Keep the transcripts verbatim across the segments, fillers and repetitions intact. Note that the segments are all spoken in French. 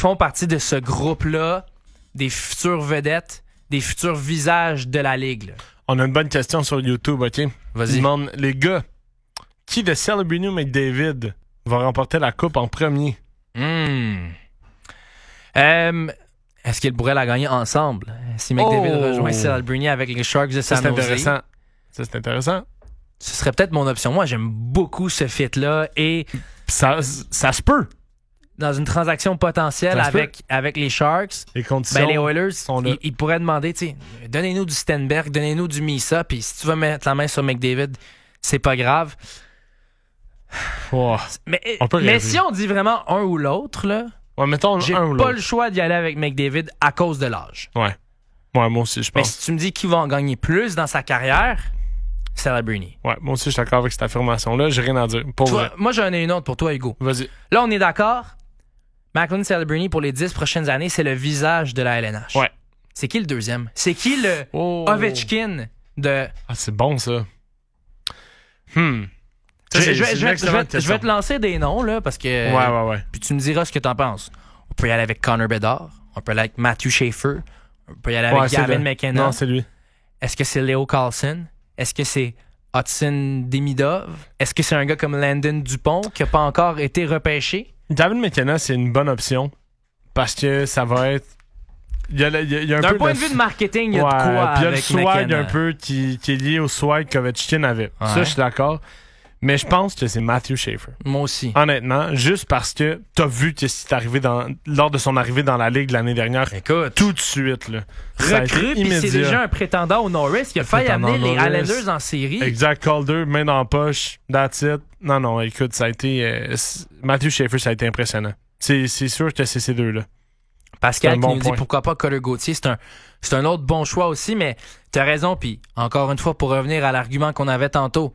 font partie de ce groupe-là, des futures vedettes, des futurs visages de la Ligue. Là. On a une bonne question sur YouTube, OK? Vas-y. Il demande, les gars, qui de Celebrini ou McDavid va remporter la coupe en premier? Hmm. Euh, est-ce qu'ils pourraient la gagner ensemble? Si McDavid Oh! rejoint Celebrini avec les Sharks de Ça, San c'est Jose, intéressant. Ça, c'est intéressant. ce serait peut-être mon option. Moi, j'aime beaucoup ce fit-là et Ça, ça se peut. dans une transaction potentielle Ça se avec, avec les Sharks, Les conditions ben, les Oilers, sont là. ils, ils pourraient demander, tu sais, donnez-nous du Stenberg, donnez-nous du Misa, puis si tu veux mettre la main sur McDavid, c'est pas grave. Oh. Mais, On peut mais rêver. si on dit vraiment un ou l'autre, là, Ouais, mettons j'ai un ou pas l'autre. le choix d'y aller avec McDavid à cause de l'âge. Ouais. Ouais, moi aussi, je Mais pense. si tu me dis qui va en gagner plus dans sa carrière, Celebrini. Ouais, moi aussi, je suis d'accord avec cette affirmation-là. J'ai rien à dire. Pour Toi, vrai. moi, j'en ai une autre pour toi, Hugo. Vas-y. Là, on est d'accord. Macklin Celebrini, pour les dix prochaines années, c'est le visage de la L N H. Ouais. C'est qui le deuxième? C'est qui le Oh. Ovechkin de... Ah, c'est bon, ça. Hmm. Ça, Je, c'est- je vais- c'est je une vais- excellente je vais- je question. vais te lancer des noms, là, parce que... Ouais, ouais, ouais. Puis tu me diras ce que t'en penses. On peut y aller avec Connor Bedard. On peut y aller avec Matthew Schaefer. On peut y aller avec Ouais, c'est Gavin vrai. McKenna. Non, c'est lui. Est-ce que c'est Leo Carlson? Est-ce que c'est Hudson Demidov? Est-ce que c'est un gars comme Landon Dupont qui n'a pas encore été repêché? David McKenna, c'est une bonne option parce que ça va être. Il y a, le- il y a- il y a un D'un peu point le- de vue de marketing, il y a Ouais, de quoi puis il y a le avec swag McKenna. un peu qui, qui est lié au swag qu'Ovechkin avait. Ouais. Ça, je suis d'accord. Mais je pense que c'est Matthew Schaefer. Moi aussi. Honnêtement, juste parce que t'as vu que c'est arrivé dans, lors de son arrivée dans la Ligue l'année dernière, Écoute, tout de suite. Là. Ça a recrue, été puis c'est immédiat. déjà un prétendant au Norris qui a failli prétendant amener au les Norris. Islanders en série. Exact, Calder, main dans la poche, that's it. Non, non, écoute, ça a été... euh, c- Matthew Schaefer, ça a été impressionnant. C'est, c'est sûr que c'est ces deux-là. Pascal C'est un qui bon nous point. dit pourquoi pas Cutter Gauthier. C'est un, c'est un autre bon choix aussi, mais t'as raison. Puis encore une fois, pour revenir à l'argument qu'on avait tantôt,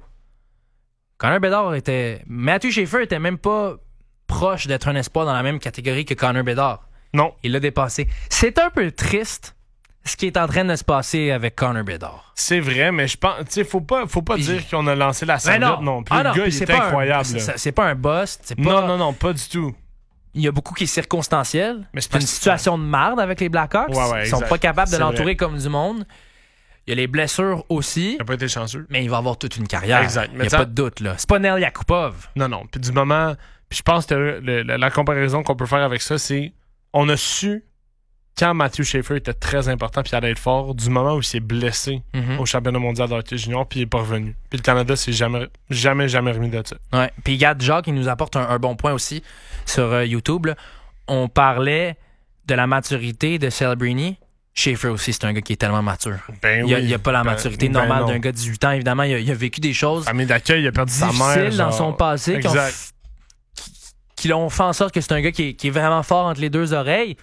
Connor Bedard était... Matthew Schaefer était même pas proche d'être un espoir dans la même catégorie que Connor Bedard. Non. Il l'a dépassé. C'est un peu triste ce qui est en train de se passer avec Connor Bedard. C'est vrai, mais je pense... Tu sais, faut pas, faut pas Puis- dire qu'on a lancé la Ben serviette non, plus. Ah Le non, gars, puis il c'est est pas un- incroyable. c'est, là. c'est- c'est pas un bust. C'est pas, Non, non, non, pas du tout. Il y a beaucoup qui est circonstanciel. Mais c'est C'est une parce- situation de marde avec les Blackhawks. Ouais, ouais, Ils sont exact. pas capables de C'est l'entourer vrai. comme du monde. Il y a les blessures aussi. Il a pas été chanceux. Mais il va avoir toute une carrière. Exact. Il Mais n'y a ça- pas de doute, là. C'est pas Nel Yakupov. Non, non. Puis du moment... Puis je pense que le- le- la comparaison qu'on peut faire avec ça, c'est... On a su, quand Matthew Schaefer était très important puis allait être fort, du moment où il s'est blessé Mhm. au championnat mondial de hockey junior puis il est pas revenu. Puis le Canada s'est jamais, jamais, jamais remis de ça. Ouais. Puis Gad Jacques, il nous apporte un, un bon point aussi sur euh, YouTube. là. On parlait de la maturité de Celebrini. Schaefer aussi, c'est un gars qui est tellement mature. Ben Il n'y a, oui. il y a pas la Ben- maturité ben normale non. d'un gars de dix-huit ans. Évidemment, il a, il a vécu des choses Famille d'accueil, il a perdu sa difficiles mère. dans genre. son passé qui ont, Exact. f- qui, qui l'ont fait en sorte que c'est un gars qui est, qui est vraiment fort entre les deux oreilles.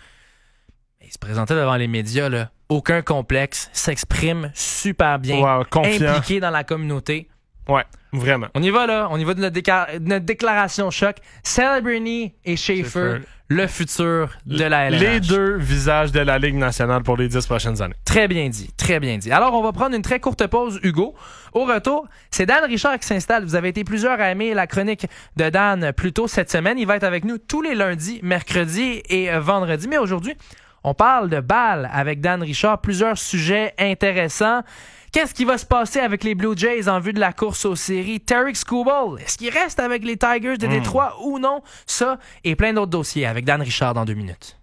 Il se présentait devant les médias, là, aucun complexe, s'exprime super bien, Ouais, confiant. impliqué dans la communauté. Ouais, vraiment. On y va là, on y va de notre, déca- de notre déclaration choc. Celebrini et Schaefer, Schaefer. le futur de la L N H. Les deux visages de la Ligue nationale pour les dix prochaines années. Très bien dit, très bien dit. Alors, on va prendre une très courte pause, Hugo. Au retour, c'est Dan Richard qui s'installe. Vous avez été plusieurs à aimer la chronique de Dan plus tôt cette semaine. Il va être avec nous tous les lundis, mercredis et euh, vendredis. Mais aujourd'hui, on parle de balle avec Dan Richard. Plusieurs sujets intéressants. Qu'est-ce qui va se passer avec les Blue Jays en vue de la course aux séries? Tarek Skubal, est-ce qu'il reste avec les Tigers de Détroit ou non? Ça et plein d'autres dossiers avec Dan Richard dans deux minutes.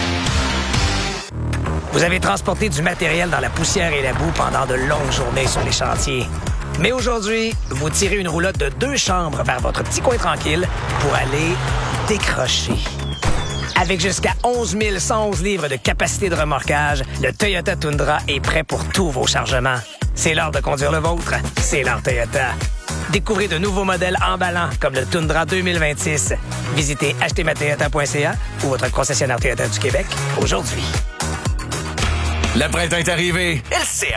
Vous avez transporté du matériel dans la poussière et la boue pendant de longues journées sur les chantiers. Mais aujourd'hui, vous tirez une roulotte de deux chambres vers votre petit coin tranquille pour aller décrocher. Avec jusqu'à onze mille cent onze livres de capacité de remorquage, le Toyota Tundra est prêt pour tous vos chargements. C'est l'heure de conduire le vôtre. C'est l'heure Toyota. Découvrez de nouveaux modèles emballants comme le Tundra deux mille vingt-six. Visitez acheter ma toyota point c a ou votre concessionnaire Toyota du Québec aujourd'hui. Le printemps est arrivé. Elle sait